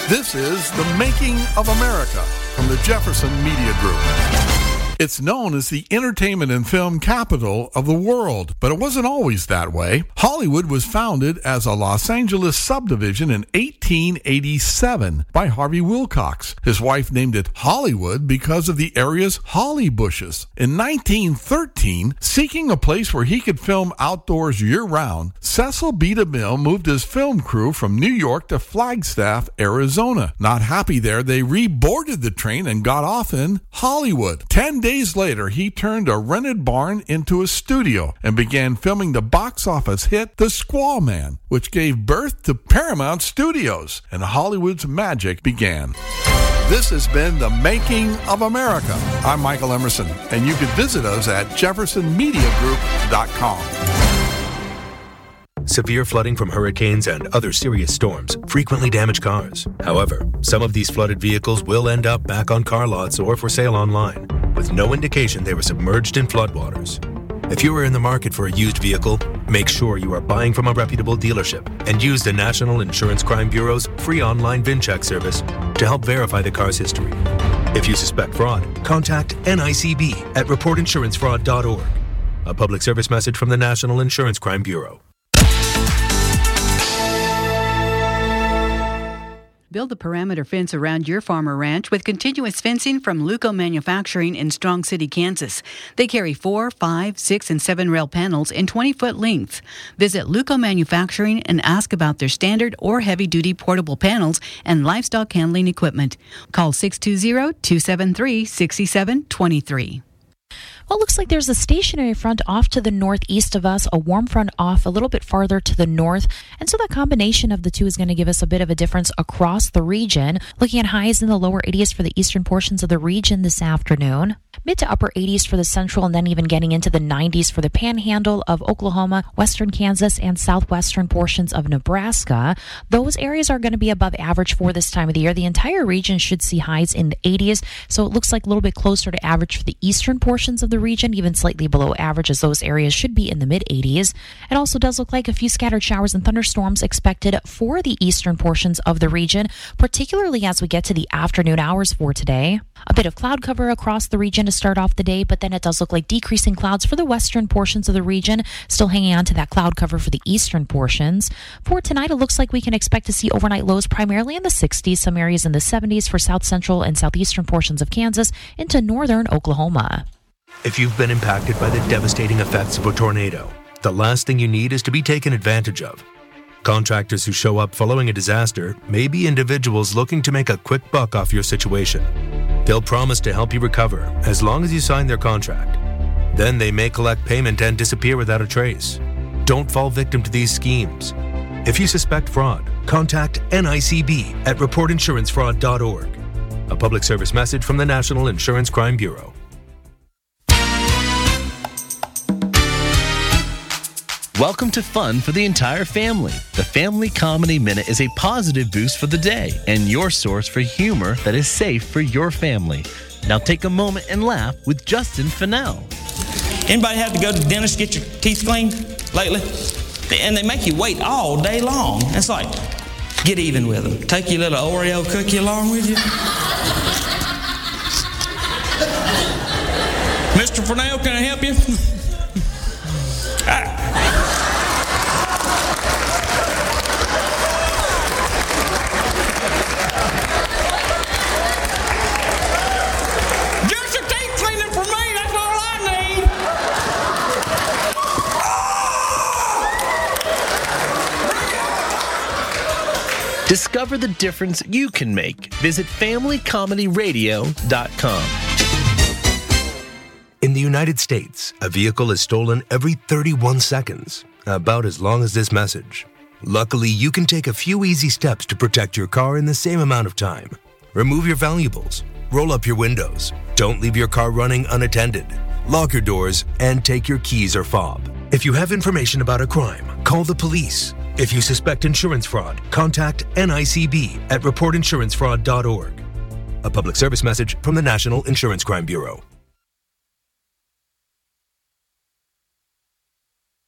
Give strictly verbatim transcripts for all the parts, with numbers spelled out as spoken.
This is The Making of America from the Jefferson Media Group. It's known as the entertainment and film capital of the world, but it wasn't always that way. Hollywood was founded as a Los Angeles subdivision in eighteen eighty-seven by Harvey Wilcox. His wife named it Hollywood because of the area's holly bushes. In nineteen thirteen, seeking a place where he could film outdoors year-round, Cecil B. DeMille moved his film crew from New York to Flagstaff, Arizona. Not happy there, they reboarded the train and got off in Hollywood. Ten days later, he turned a rented barn into a studio and began filming the box office hit The Squaw Man, which gave birth to Paramount Studios, and Hollywood's magic began. This has been The Making of America. I'm Michael Emerson, and you can visit us at jefferson media group dot com. Severe flooding from hurricanes and other serious storms frequently damage cars. However, some of these flooded vehicles will end up back on car lots or for sale online, with no indication they were submerged in floodwaters. If you are in the market for a used vehicle, make sure you are buying from a reputable dealership and use the National Insurance Crime Bureau's free online VIN check service to help verify the car's history. If you suspect fraud, contact N I C B at report insurance fraud dot org. A public service message from the National Insurance Crime Bureau. Build a perimeter fence around your farm or ranch with continuous fencing from Luco Manufacturing in Strong City, Kansas. They carry four, five, six, and seven rail panels in twenty-foot lengths. Visit Luco Manufacturing and ask about their standard or heavy-duty portable panels and livestock handling equipment. Call six two zero, two seven three, six seven two three. Well, it looks like there's a stationary front off to the northeast of us, a warm front off a little bit farther to the north. And so the combination of the two is going to give us a bit of a difference across the region. Looking at highs in the lower eighties for the eastern portions of the region this afternoon. Mid to upper eighties for the central, and then even getting into the nineties for the panhandle of Oklahoma, western Kansas, and southwestern portions of Nebraska. Those areas are going to be above average for this time of the year. The entire region should see highs in the eighties, so it looks like a little bit closer to average for the eastern portions of the region, even slightly below average, as those areas should be in the mid eighties. It also does look like a few scattered showers and thunderstorms expected for the eastern portions of the region, particularly as we get to the afternoon hours for today. A bit of cloud cover across the region to start off the day, but then it does look like decreasing clouds for the western portions of the region, still hanging on to that cloud cover for the eastern portions. For tonight, it looks like we can expect to see overnight lows primarily in the sixties, some areas in the seventies for south central and southeastern portions of Kansas into northern Oklahoma. If you've been impacted by the devastating effects of a tornado, the last thing you need is to be taken advantage of. Contractors who show up following a disaster may be individuals looking to make a quick buck off your situation. They'll promise to help you recover as long as you sign their contract. Then they may collect payment and disappear without a trace. Don't fall victim to these schemes. If you suspect fraud, contact N I C B at report insurance fraud dot org. A public service message from the National Insurance Crime Bureau. Welcome to fun for the entire family. The Family Comedy Minute is a positive boost for the day and your source for humor that is safe for your family. Now take a moment and laugh with Justin Fennell. Anybody have to go to the dentist to get your teeth cleaned lately? And they make you wait all day long. It's like, get even with them. Take your little Oreo cookie along with you. Mister Fennell, can I help you? I- Discover the difference you can make. Visit family comedy radio dot com. In the United States, a vehicle is stolen every thirty-one seconds, about as long as this message. Luckily, you can take a few easy steps to protect your car in the same amount of time. Remove your valuables, roll up your windows, don't leave your car running unattended, lock your doors, and take your keys or fob. If you have information about a crime, call the police. If you suspect insurance fraud, contact N I C B at report insurance fraud dot org. A public service message from the National Insurance Crime Bureau.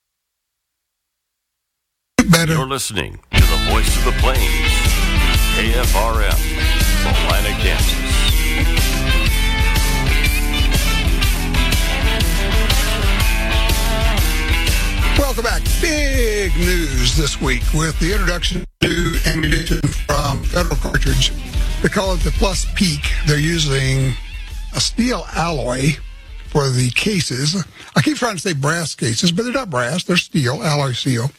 Better. You're listening to the Voice of the Plains, K F R M, Salina, Kansas. Welcome back. Big news this week with the introduction to ammunition from Federal Cartridge. They call it the Plus Peak. They're using a steel alloy for the cases. I keep trying to say brass cases, but they're not brass. They're steel, alloy steel.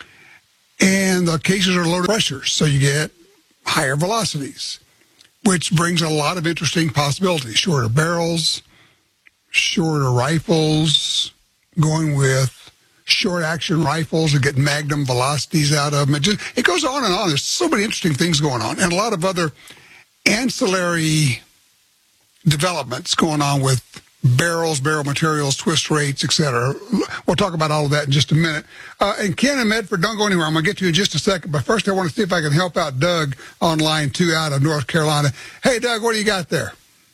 And the cases are loaded pressure, so you get higher velocities, which brings a lot of interesting possibilities. Shorter barrels, shorter rifles, going with short-action rifles and get magnum velocities out of them. It, just, it goes on and on. There's so many interesting things going on, and a lot of other ancillary developments going on with barrels, barrel materials, twist rates, et cetera. We'll talk about all of that in just a minute. Uh, and Ken and Medford, don't go anywhere. I'm going to get to you in just a second. But first, I want to see if I can help out Doug on line two out of North Carolina. Hey, Doug, what do you got there?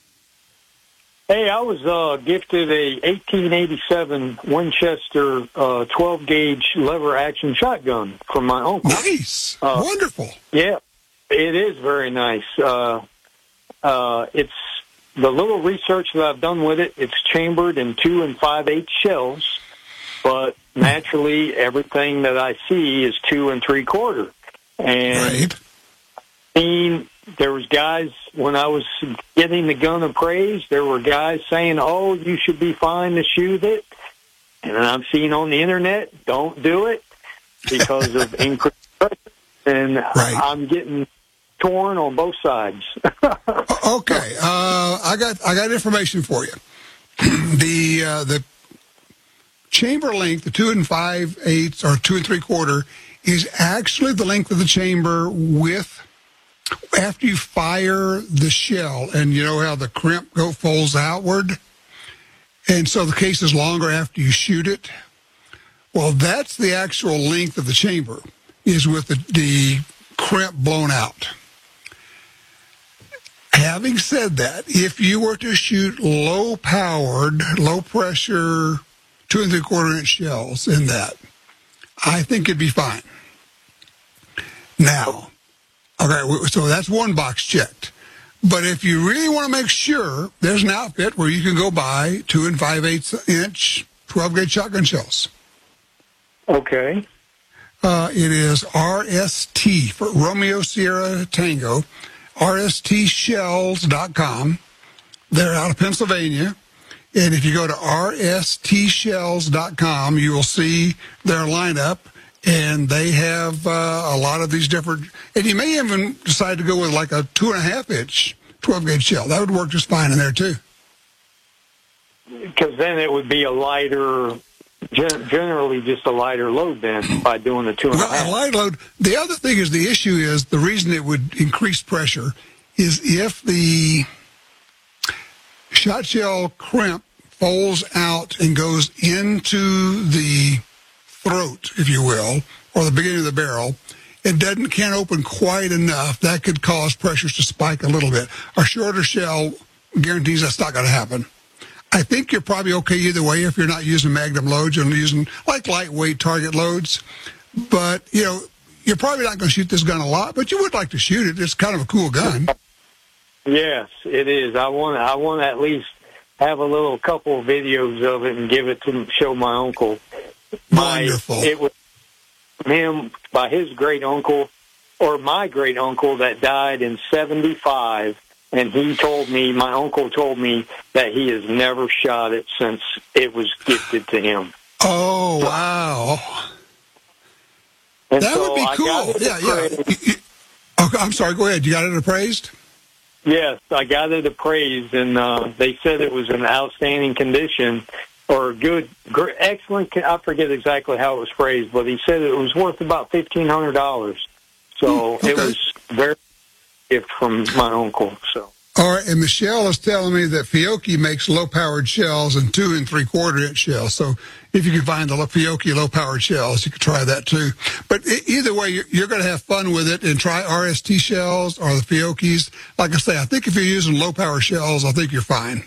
Hey, I was uh, gifted a eighteen eighty-seven Winchester uh, twelve gauge lever action shotgun from my uncle. Nice. Uh, Wonderful. Yeah, it is very nice. Uh, uh, it's the little research that I've done with it. It's chambered in two and five eighths shells, but naturally everything that I see is two and three quarter. And right. seen, there was guys, when I was getting the gun appraised, there were guys saying, oh, you should be fine to shoot it. And I've seen on the internet, don't do it because of increased pressure. And right. I'm getting torn on both sides. Okay. Uh, I got I got information for you. the uh, the chamber length, the two and five eighths or two and three quarter, is actually the length of the chamber with after you fire the shell, and you know how the crimp go folds outward, and so the case is longer after you shoot it. Well, that's the actual length of the chamber, is with the, the crimp blown out. Having said that, if you were to shoot low-powered, low-pressure, two and three-quarter inch shells in that, I think it'd be fine. Now, okay, so that's one box checked. But if you really want to make sure, there's an outfit where you can go buy two and five eighths inch twelve gauge shotgun shells. Okay. Uh, it is R S T for Romeo Sierra Tango, R S T shells dot com. They're out of Pennsylvania. And if you go to R S T shells dot com, you will see their lineup. And they have uh, a lot of these different, and you may even decide to go with like a two and a half inch twelve gauge shell. That would work just fine in there too. Because then it would be a lighter, gen- generally just a lighter load then by doing the two and a Well, half. a light load. The other thing is the issue is the reason it would increase pressure is if the shot shell crimp folds out and goes into the throat, if you will, or the beginning of the barrel, it doesn't can't open quite enough. That could cause pressures to spike a little bit. A shorter shell guarantees that's not going to happen. I think you're probably okay either way if you're not using magnum loads. You're using like lightweight target loads. But, you know, you're probably not going to shoot this gun a lot, but you would like to shoot it. It's kind of a cool gun. Yes, it is. I want I want to at least have a little couple of videos of it and give it to show my uncle. My, Wonderful. It was him by his great uncle, or my great uncle that died in seventy-five, and he told me, my uncle told me that he has never shot it since it was gifted to him. Oh, wow. And That so would be I cool. got it Yeah, yeah. appraised. You- you- okay, I'm sorry. Go ahead. You got it appraised? Yes, I got it appraised, and uh, they said it was in outstanding condition, or good, gr- excellent. I forget exactly how it was phrased, but he said it was worth about fifteen hundred dollars. So Hmm, okay. it was very gift from my uncle. So. All right, and Michelle is telling me that Fiocchi makes low-powered shells and two and three-quarter inch shells. So if you can find the Fiocchi low-powered shells, you could try that too. But e- either way, you're, you're going to have fun with it and try R S T shells or the Fiocchis. Like I say, I think if you're using low-power shells, I think you're fine.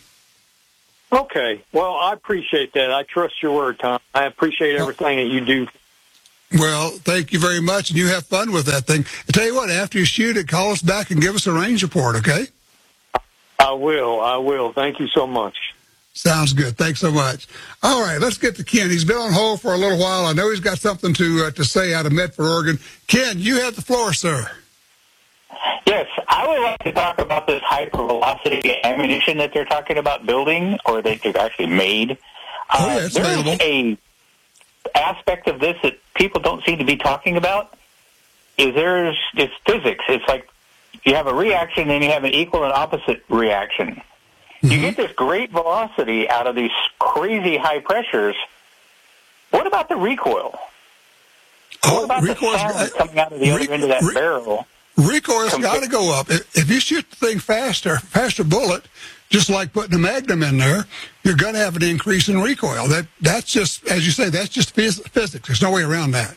Okay. Well, I appreciate that. I trust your word, Tom. I appreciate everything that you do. Well, thank you very much, and you have fun with that thing. I tell you what, after you shoot it, call us back and give us a range report, okay? I will. I will. Thank you so much. Sounds good. Thanks so much. All right, let's get to Ken. He's been on hold for a little while. I know he's got something to uh, to say out of Medford, Oregon. Ken, you have the floor, sir. Yes, I would like to talk about this hypervelocity ammunition that they're talking about building, or that they've actually made. Oh, yeah, it's uh, available. There's a aspect of this that people don't seem to be talking about. Is there's it's physics. It's like you have a reaction and you have an equal and opposite reaction. Mm-hmm. You get this great velocity out of these crazy high pressures. What about the recoil? Oh, what about the sound coming out of the re- other end of that re- barrel? Recoil's got to go up. If, if you shoot the thing faster, faster bullet, just like putting a Magnum in there, you're going to have an increase in recoil. That That's just, as you say, that's just phys- physics. There's no way around that.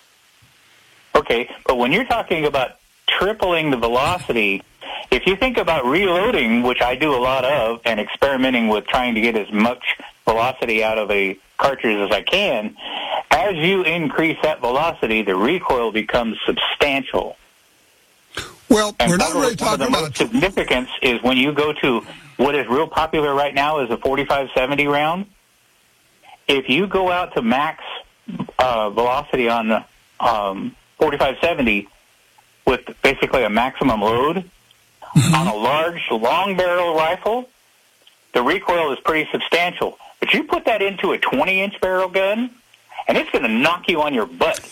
Okay, but when you're talking about tripling the velocity, if you think about reloading, which I do a lot of, and experimenting with trying to get as much velocity out of a cartridge as I can, as you increase that velocity, the recoil becomes substantial. Well, and we're not really talking about about significance is when you go to what is real popular right now is a forty-five seventy round. If you go out to max uh, velocity on the um, forty-five seventy with basically a maximum load mm-hmm. on a large, long barrel rifle, the recoil is pretty substantial. But you put that into a twenty-inch barrel gun, and it's going to knock you on your butt.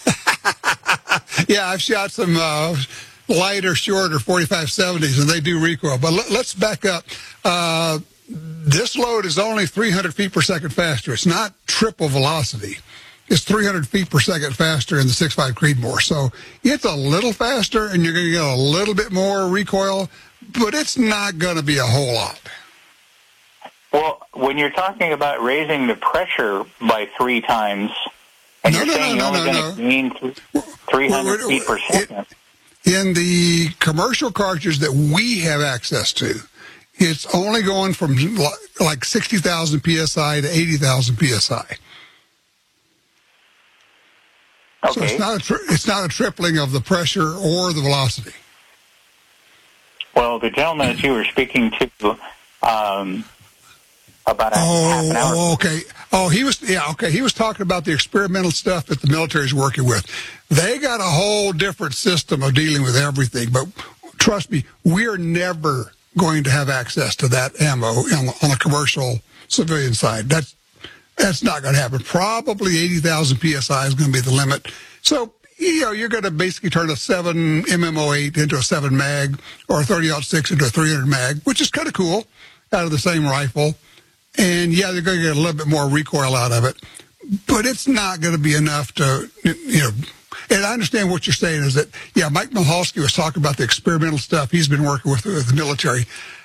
Yeah, I've shot some uh, lighter, shorter forty-five seventies, and they do recoil. But let, let's back up. Uh, this load is only three hundred feet per second faster. It's not triple velocity. It's three hundred feet per second faster in the six point five Creedmoor. So it's a little faster, and you're going to get a little bit more recoil, but it's not going to be a whole lot. Well, when you're talking about raising the pressure by three times, and no, you're no, saying no, you're no, only no, going to gain three hundred feet per second. It, in the commercial cartridge that we have access to, it's only going from like sixty thousand P S I to eighty thousand P S I. Okay. So it's not a tri- it's not a tripling of the pressure or the velocity. Well, the gentleman that you were speaking to um, about a oh, half an hour. Oh, okay. Oh, he was yeah, okay. He was talking about the experimental stuff that the military is working with. They got a whole different system of dealing with everything. But trust me, we're never going to have access to that ammo on the, on the commercial civilian side. That's That's not going to happen. Probably eighty thousand P S I is going to be the limit. So, you know, you're going to basically turn a seven M M O eight into a seven mag or a thirty aught six into a three hundred mag, which is kind of cool out of the same rifle. And, yeah, they're going to get a little bit more recoil out of it. But it's not going to be enough to, you know, and I understand what you're saying is that, yeah, Mike Mihalski was talking about the experimental stuff he's been working with, with the military.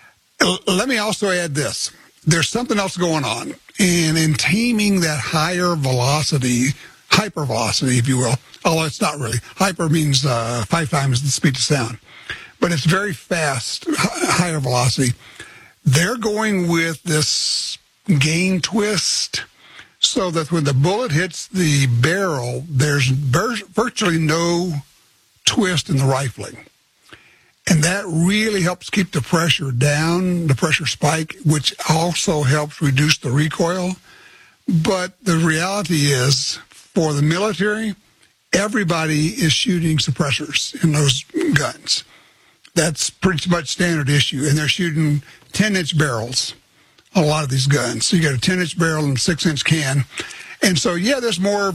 Let me also add this. There's something else going on. And in taming that higher velocity, hyper velocity, if you will, although it's not really. Hyper means uh, five times the speed of sound. But it's very fast, higher velocity. They're going with this gain twist so that when the bullet hits the barrel, there's virtually no twist in the rifling. And that really helps keep the pressure down, the pressure spike, which also helps reduce the recoil. But the reality is, for the military, everybody is shooting suppressors in those guns. That's pretty much standard issue. And they're shooting ten-inch barrels on a lot of these guns. So you got a ten-inch barrel and a six-inch can. And so, yeah, there's more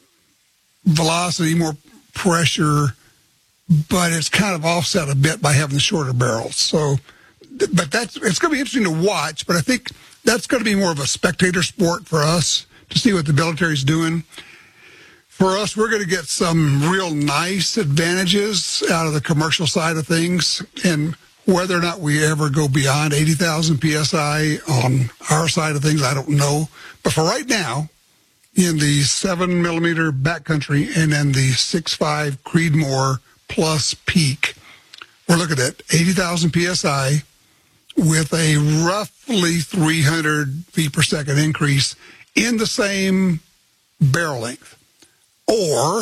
velocity, more pressure, but it's kind of offset a bit by having the shorter barrels. So, but that's it's going to be interesting to watch. But I think that's going to be more of a spectator sport for us to see what the military's doing. For us, we're going to get some real nice advantages out of the commercial side of things, and whether or not we ever go beyond eighty thousand P S I on our side of things, I don't know. But for right now, in the seven millimeter backcountry and then the six point five Creedmoor Plus Peak, we're looking at eighty thousand P S I with a roughly three hundred feet per second increase in the same barrel length. Or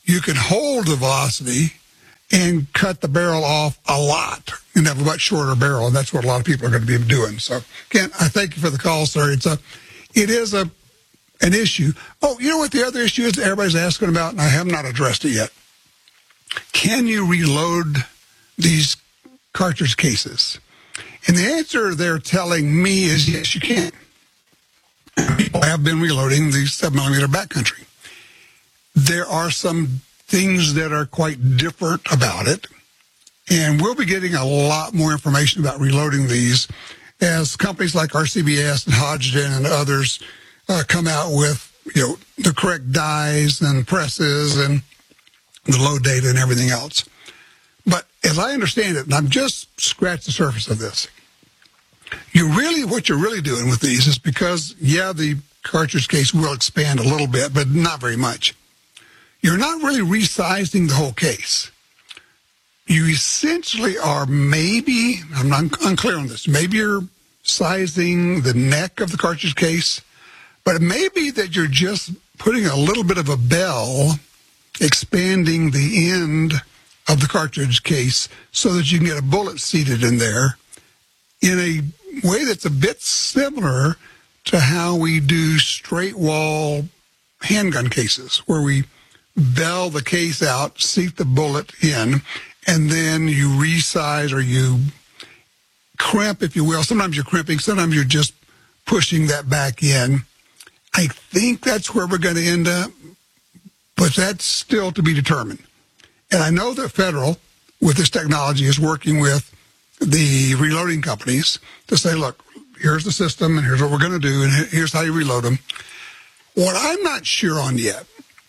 you can hold the velocity and cut the barrel off a lot and have a much shorter barrel, and that's what a lot of people are going to be doing. So, again, I thank you for the call, sir. It's a, it is a an issue. Oh, you know what the other issue is that everybody's asking about, and I have not addressed it yet? Can you reload these cartridge cases? And the answer they're telling me is yes, you can. People have been reloading the seven millimeter backcountry. There are some things that are quite different about it, and we'll be getting a lot more information about reloading these as companies like R C B S and Hodgdon and others uh, come out with, you know, the correct dies and presses and the load data and everything else. But as I understand it, and I've just scratched the surface of this, you really, what you're really doing with these is because, yeah, the cartridge case will expand a little bit, but not very much. You're not really resizing the whole case. You essentially are maybe, I'm not unclear on this, maybe you're sizing the neck of the cartridge case, but it may be that you're just putting a little bit of a bell, expanding the end of the cartridge case so that you can get a bullet seated in there in a way that's a bit similar to how we do straight wall handgun cases, where we bell the case out, seat the bullet in, and then you resize or you crimp, if you will. Sometimes you're crimping, sometimes you're just pushing that back in. I think that's where we're going to end up, but that's still to be determined. And I know that Federal, with this technology, is working with the reloading companies to say, look, here's the system, and here's what we're going to do, and here's how you reload them. What I'm not sure on yet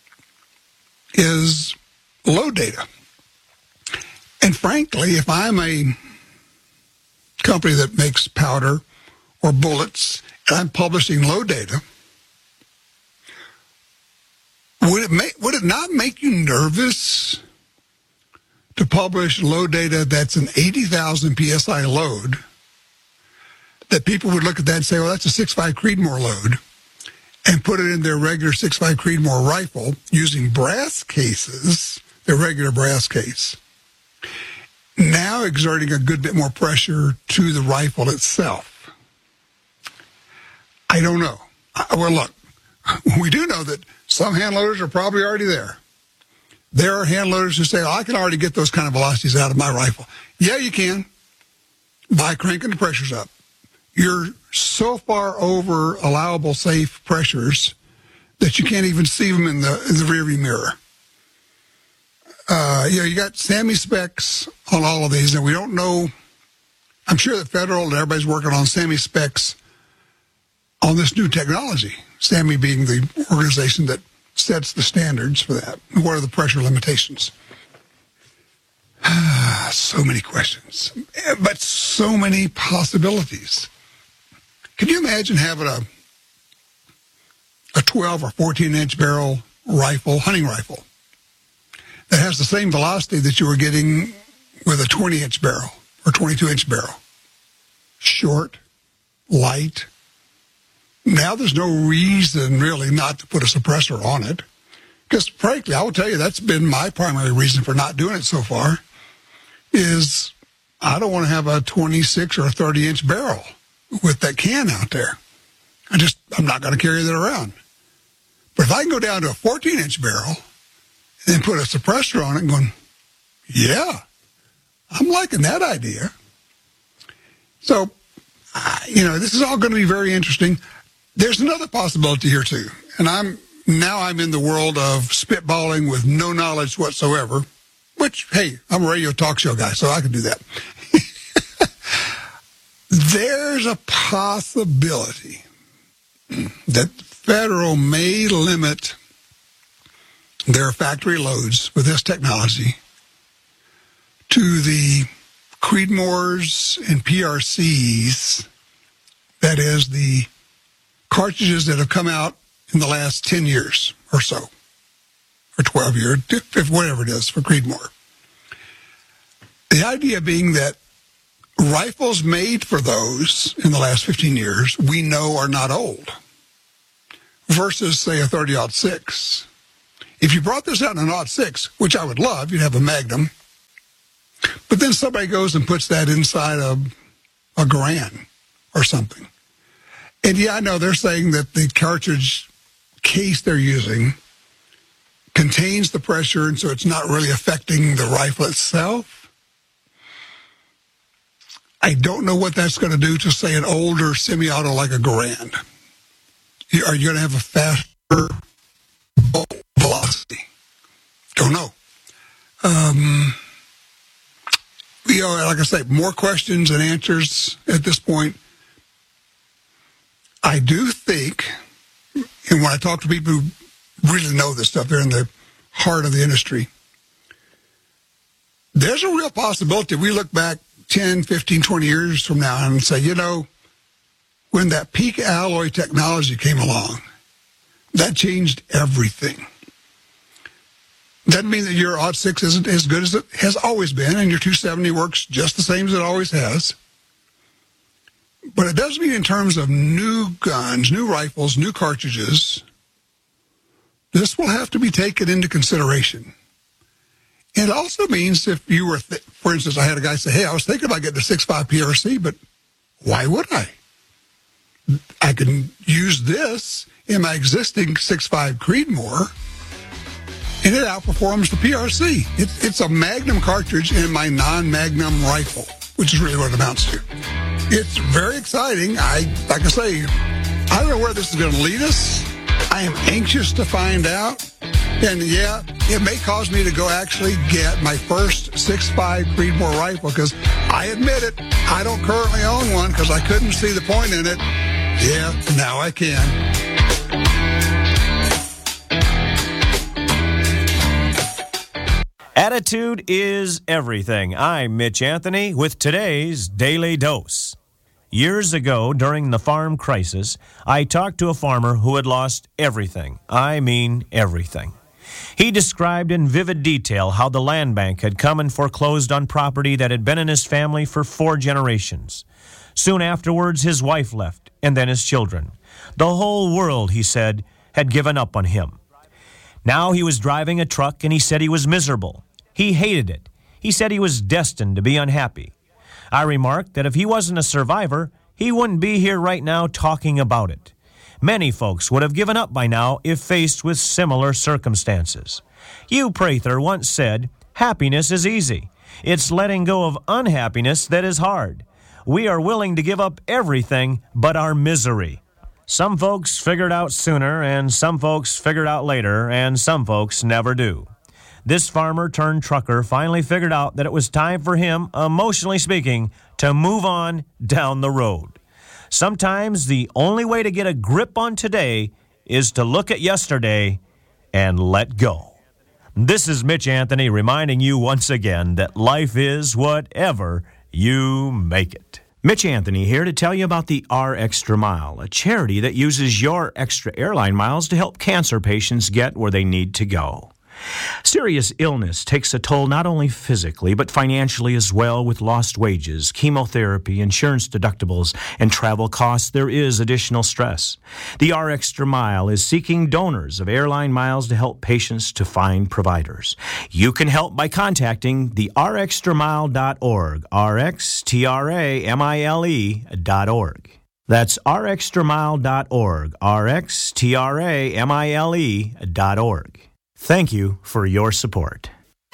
is load data. And frankly, if I'm a company that makes powder or bullets, and I'm publishing load data, would it make, would it not make you nervous to publish load data that's an eighty thousand P S I load, that people would look at that and say, well, that's a six five Creedmoor load, and put it in their regular six five Creedmoor rifle using brass cases, their regular brass case, now exerting a good bit more pressure to the rifle itself? I don't know. Well, look, we do know that some hand loaders are probably already there. There are hand loaders who say, oh, I can already get those kind of velocities out of my rifle. Yeah, you can, by cranking the pressures up. You're so far over allowable safe pressures that you can't even see them in the, in the rearview mirror. Uh, you know, you got SAMI specs on all of these, and we don't know. I'm sure that Federal and everybody's working on SAMI specs on this new technology, SAMI being the organization that sets the standards for that. What are the pressure limitations? So many questions, but so many possibilities. Can you imagine having a a twelve or fourteen inch barrel rifle, hunting rifle, that has the same velocity that you were getting with a twenty inch barrel or twenty-two inch barrel? Short, light. Now there's no reason really not to put a suppressor on it. Because frankly, I will tell you, that's been my primary reason for not doing it so far, is I don't want to have a twenty-six or a thirty inch barrel with that can out there. I just, I'm not going to carry that around. But if I can go down to a fourteen inch barrel and then put a suppressor on it and going, yeah, I'm liking that idea. So, uh, you know, this is all going to be very interesting. There's another possibility here too. And I'm, now I'm in the world of spitballing with no knowledge whatsoever, which, hey, I'm a radio talk show guy, so I can do that. There's a possibility that Federal may limit their factory loads with this technology to the Creedmoors and P R Cs, that is, the cartridges that have come out in the last ten years or so, or twelve years, whatever it is for Creedmoor. The idea being that rifles made for those in the last fifteen years, we know are not old, versus, say, a thirty aught six. If you brought this out in an Odd six, which I would love, you'd have a Magnum. But then somebody goes and puts that inside a, a Garand or something. And yeah, I know they're saying that the cartridge case they're using contains the pressure, and so it's not really affecting the rifle itself. I don't know what that's going to do to, say, an older semi-auto like a Garand. Are you going to have a faster bolt velocity? Don't know. Um, you know, like I say, more questions than answers at this point. I do think, and when I talk to people who really know this stuff, they're in the heart of the industry, there's a real possibility we look back ten, fifteen, twenty years from now and say, you know, when that peak alloy technology came along, that changed everything. Doesn't mean that your Odd six isn't as good as it has always been, and your two seventy works just the same as it always has. But it does mean in terms of new guns, new rifles, new cartridges, this will have to be taken into consideration. It also means if you were, th- for instance, I had a guy say, hey, I was thinking about getting a six point five P R C, but why would I? I can use this in my existing six point five Creedmoor, and it outperforms the P R C. It, it's a Magnum cartridge in my non-Magnum rifle, which is really what it amounts to. It's very exciting. I, like I say, I don't know where this is going to lead us. I am anxious to find out. And yeah, it may cause me to go actually get my first six point five Creedmoor rifle, because I admit it, I don't currently own one because I couldn't see the point in it. Yeah, now I can. Attitude is everything. I'm Mitch Anthony with today's Daily Dose. Years ago, during the farm crisis, I talked to a farmer who had lost everything. I mean everything. He described in vivid detail how the land bank had come and foreclosed on property that had been in his family for four generations. Soon afterwards, his wife left, and then his children. The whole world, he said, had given up on him. Now he was driving a truck, and he said he was miserable. He hated it. He said he was destined to be unhappy. I remarked that if he wasn't a survivor, he wouldn't be here right now talking about it. Many folks would have given up by now if faced with similar circumstances. Hugh Prather once said, happiness is easy. It's letting go of unhappiness that is hard. We are willing to give up everything but our misery. Some folks figured out sooner, and some folks figured out later, and some folks never do. This farmer turned trucker finally figured out that it was time for him, emotionally speaking, to move on down the road. Sometimes the only way to get a grip on today is to look at yesterday and let go. This is Mitch Anthony reminding you once again that life is whatever you make it. Mitch Anthony here to tell you about the R Extra Mile, a charity that uses your extra airline miles to help cancer patients get where they need to go. Serious illness takes a toll not only physically, but financially as well. With lost wages, chemotherapy, insurance deductibles, and travel costs, there is additional stress. The R Extra Mile is seeking donors of airline miles to help patients to find providers. You can help by contacting the r extra mile dot org, R X T R A M I L E dot org. That's r extra mile dot org, R X T R A M I L E dot org. Thank you for your support.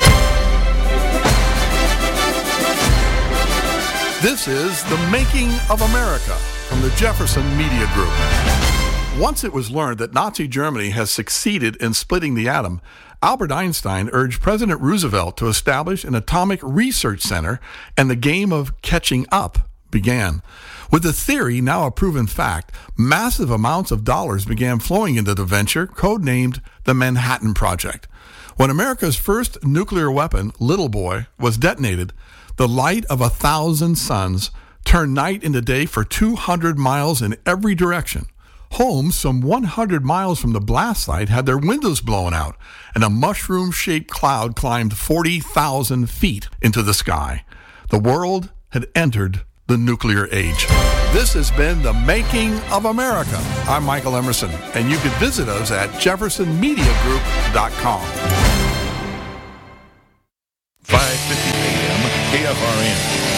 This is The Making of America from the Jefferson Media Group. Once it was learned that Nazi Germany has succeeded in splitting the atom, Albert Einstein urged President Roosevelt to establish an atomic research center, and the game of catching up began. With the theory now a proven fact, massive amounts of dollars began flowing into the venture, codenamed the Manhattan Project. When America's first nuclear weapon, Little Boy, was detonated, the light of a thousand suns turned night into day for two hundred miles in every direction. Homes some one hundred miles from the blast site had their windows blown out, and a mushroom-shaped cloud climbed forty thousand feet into the sky. The world had entered the nuclear age. This has been The Making of America. I'm Michael Emerson, and you can visit us at jefferson media group dot com. five fifty a.m. K F R N.